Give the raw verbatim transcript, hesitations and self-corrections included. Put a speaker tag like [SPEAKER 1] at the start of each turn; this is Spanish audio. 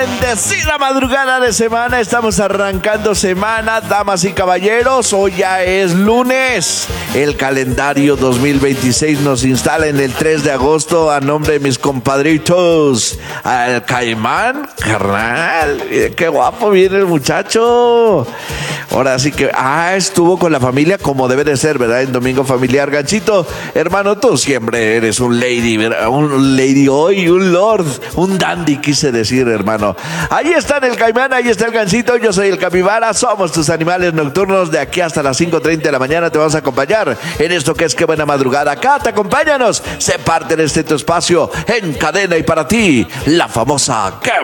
[SPEAKER 1] bendecida madrugada de semana. Estamos arrancando semana, damas y caballeros. Hoy ya es lunes. El calendario dos mil veintiséis nos instala en el tres de agosto a nombre de mis compadritos. Al Caimán, carnal. Qué guapo viene el muchacho. Ahora sí que, ah, estuvo con la familia como debe de ser, ¿verdad? En Domingo Familiar. Ganchito, hermano, tú siempre eres un lady, ¿verdad? Un lady hoy, un lord, un dandy, quise decir, hermano. Ahí está el Caimán, ahí está el Gancito, yo soy el Capibara, somos tus animales nocturnos. De aquí hasta las cinco treinta de la mañana te vamos a acompañar en esto que es Qué Buena Madrugada. Acá te acompáñanos, sé parte de este tu espacio en cadena y para ti, la famosa Qué